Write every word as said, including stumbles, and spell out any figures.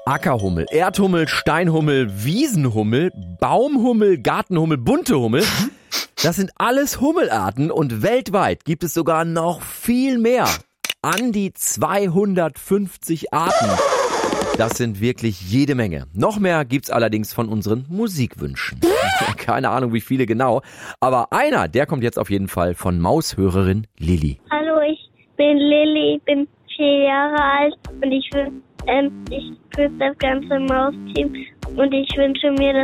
Ackerhummel, Erdhummel, Steinhummel, Wiesenhummel, Baumhummel, Gartenhummel, bunte Hummel. Das sind alles Hummelarten und weltweit gibt es sogar noch viel mehr. An die zweihundertfünfzig Arten. Das sind wirklich jede Menge. Noch mehr gibt's allerdings von unseren Musikwünschen. Keine Ahnung, wie viele genau. Aber einer, der kommt jetzt auf jeden Fall von Maushörerin Lilly. Hallo, ich bin Lilly, ich bin vier Jahre alt und ich, ähm, ich grüße das ganze Mausteam und ich wünsche mir,